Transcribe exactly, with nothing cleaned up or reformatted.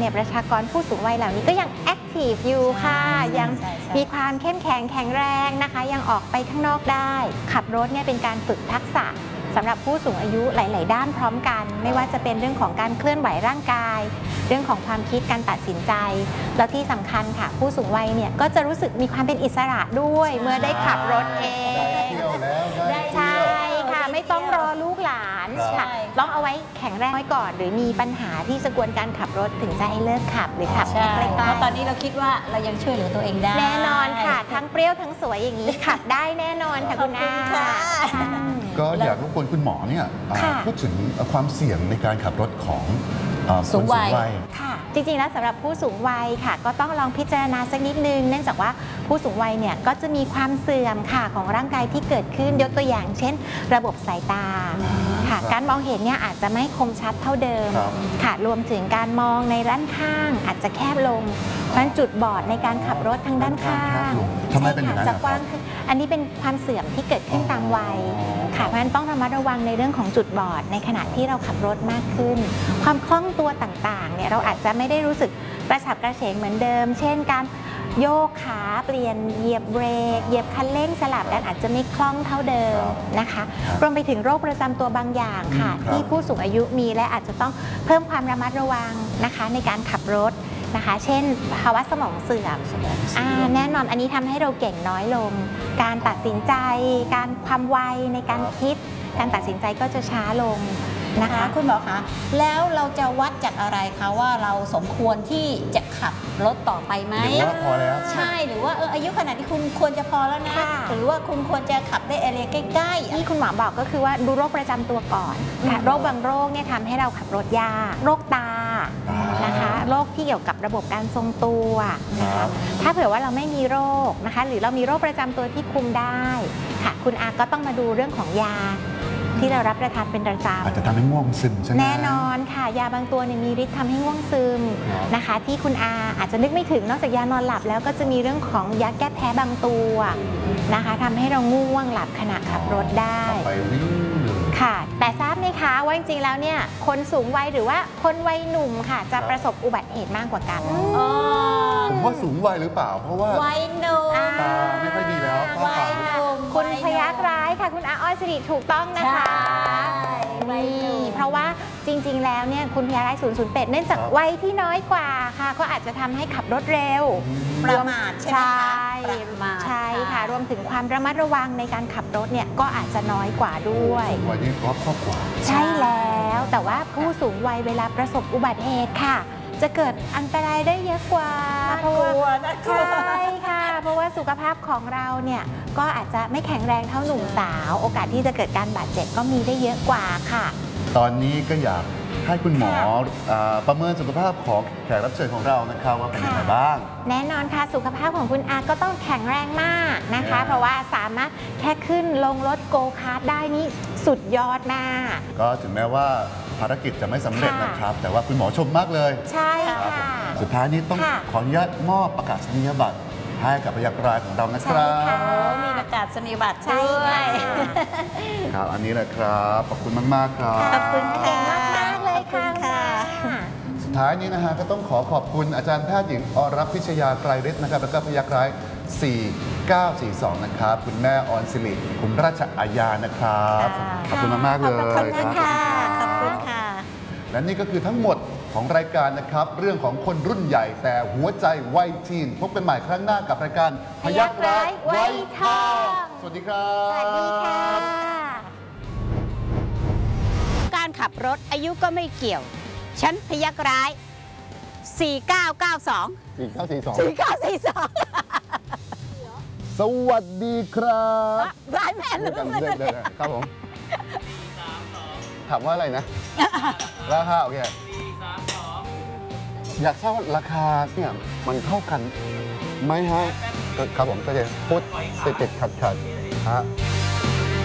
เนี่ยประชากรผู้สูงวัยเหล่านี้ก็ยังแอคทีฟอยู่ค่ะยังมีความเข้มแข็งแข็งแรงนะคะยังออกไปข้างนอกได้ขับรถเนี่ยเป็นการฝึกทักษะสำหรับผู้สูงอายุหลายๆด้านพร้อมกันไม่ว่าจะเป็นเรื่องของการเคลื่อนไหวร่างกายเรื่องของความคิดการตัดสินใจแล้วที่สำคัญค่ะผู้สูงวัยเนี่ยก็จะรู้สึกมีความเป็นอิสระด้วยเมื่อได้ขับรถเองได้ใช่ค่ะไม่ต้องรอลูกหลานค่ะต้องเอาไว้แข็งแรงไว้ก่อนหรือมีปัญหาที่สะกวนการขับรถถึงจะให้เลิกขับหรือขับใกล้ๆเพราะตอนนี้เราคิดว่าเรายังช่วยเหลือตัวเองได้แน่นอนค่ะทั้งเปรี้ยวทั้งสวยอย่างนี้ขับได้แน่นอนค่ะคุณอาก็อยากรบกวนคุณหมอเนี่ยพูดถึงความเสี่ยงในการขับรถของผู้สูงวัยค่ะจริงๆแล้วสำหรับผู้สูงวัยค่ะก็ต้องลองพิจารณาสักนิดนึงเนื่องจากว่าผู้สูงวัยเนี่ยก็จะมีความเสื่อมค่ะของร่างกายที่เกิดขึ้นยกตัวอย่างเช่นระบบสายตาค่ะการมองเห็นเนี่ยอาจจะไม่คมชัดเท่าเดิมค่ะรวมถึงการมองในด้านข้างอาจจะแคบลงเพราะฉะนั้นจุดบอดในการขับรถทางด้านข้างทำไมเป็นอย่างนั้นจะกว้างขึ้นอันนี้เป็นความเสื่อมที่เกิดขึ้นตามวัยค่ะเพราะฉะนั้นต้องระมัดระวังในเรื่องของจุดบอดในขณะที่เราขับรถมากขึ้นความคล่องตัวต่างๆเนี่ยเราอาจจะไม่ได้รู้สึกกระฉับกระเฉงเหมือนเดิมเช่นการโยกขาเปลี่ยนเหยียบเบรกเหยียบคันเร่งสลับกันอาจจะไม่คล่องเท่าเดิมนะคะรวมไปถึงโรคประจำตัวบางอย่างค่ะที่ผู้สูงอายุมีและอาจจะต้องเพิ่มความระมัดระวังนะคะในการขับรถนะคะเช่นภาวะสมองเสื่อมแน่นอนอันนี้ทำให้เราเก่งน้อยลงการตัดสินใจการความไวในการคิดการตัดสินใจก็จะช้าลงนะคะคุณหมอคะแล้วเราจะวัดจากอะไรคะว่าเราสมควรที่จะขับรถต่อไปไหมหรือว่าพอแล้วใช่หรือว่าเอออายุขนาดที่คุณควรจะพอแล้วนะหรือว่าคุณควรจะขับได้เอเรียใกล้ๆที่คุณหมอบอกก็คือว่าดูโรคประจำตัวก่อนค่ะโรคบางโรคเนี่ยทำให้เราขับรถยากโรคตานะคะโรคที่เกี่ยวกับระบบการทรงตัวนะคะถ้าเผื่อว่าเราไม่มีโรคนะคะหรือเรามีโรคประจำตัวที่คุมได้ค่ะคุณอาก็ต้องมาดูเรื่องของยาที่เรารับประทานเป็นประจำอาจจะทำให้ง่วงซึมใช่ไหมแน่นอนค่ะยาบางตัวเนี่ยมีฤทธิ์ทำให้ง่วงซึมนะคะที่คุณอาอาจจะนึกไม่ถึงนอกจากยานอนหลับแล้วก็จะมีเรื่องของยาแก้แพ้บางตัวนะคะทำให้เราง่วงหลับขณะขับรถได้ค่ะแต่ทราบไหมคะว่าจริงๆแล้วเนี่ยคนสูงวัยหรือว่าคนวัยหนุ่มค่ะจะประสบอุบัติเหตุมากกว่ากันผมว่าสูงวัยหรือเปล่าเพราะว่าวัยหนุ่มตาไม่ค่อยดีแล้ววัยหนุ่มคุณพยัคฆ์ร้ายค่ะคุณอาอ้อยสิริถูกต้องนะคะนี่เพราะว่าจริงๆแล้วเนี่ยคุณพยัคฆ์ร้ายศูนย์ ศูนย์ แปดเนื่องจากวัยที่น้อยกว่าค่ะก็อาจจะทำให้ขับรถเร็วประมาทใช่ไหมคะใช่ค่ะรวมถึงความระมัดระวังในการขับรถเนี่ยก็อาจจะน้อยกว่าด้วยวัยนี้รอบครอบกว่าใช่แล้วแต่ว่าผู้สูงวัยเวลาประสบอุบัติเหตุค่ะจะเกิดอันตรายได้เยอะกว่าเพราะว่าใช่ค่ะเพราะว่าสุขภาพของเราเนี่ยก็อาจจะไม่แข็งแรงเท่าหนุ่มสาวโอกาสที่จะเกิดการบาดเจ็บก็มีได้เยอะกว่าค่ะตอนนี้ก็อยากให้คุณหมอประเมินสุขภาพของแขกรับเชิญของเรานะครับว่าเป็นยังไงบ้างแน่นอนค่ะสุขภาพของคุณอาก็ต้องแข็งแรงมากนะคะเพราะว่าสามารถแค่ขึ้นลงรถโกคาร์ทได้นี่สุดยอดมากก็ถึงแม้ว่าภารกิจจะไม่สำเร็จนะครับแต่ว่าคุณหมอชมมากเลยใช่ค่ะสุดท้ายนี้ต้องขออนุญาตมอบประกาศนียบัตรให้กับพยัคฆ์ร้ายของเรานะครับมีประกาศนียบัตรด้วยครับอันนี้แหละครับขอบคุณมากๆครับขอบคุณเก่งมากๆเลยค่ะสุดท้ายนี้นะฮะก็ต้องขอขอบคุณอาจารย์แพทย์หญิงอรพิชยาไกรฤทธิ์นะครับแล้วก็พยัคฆ์ร้ายสี่เก้าสี่สองนะครับคุณแม่ออนสิริคุณราชอาญานะครับขอบคุณมากๆเลยขอบคุณค่ะขอบคุณค่ะและนี่ก็คือทั้งหมดของรายการนะครับเรื่องของคนรุ่นใหญ่แต่หัวใจวัยทีนพบกันใหม่ครั้งหน้ากับรายการพยัคฆ์ร้ายวัยทองสวัสดีครับสวัสดีค่ะการขับรถอายุก็ไม่เกี่ยวฉันพยัคฆ์ร้ายสี่เก้าเก้าสองสี่เก้าสี่สองสี่เก้าสี่สองสวัสดีครับร้ายแม่ลืมเลยครับผมถามว่าอะไรนะราคาโอเคอยากทราบว่าราคาเนี่ยมันเท่ากันไหมฮะครับผมก็จะพูดติดติดขัดขัดฮะ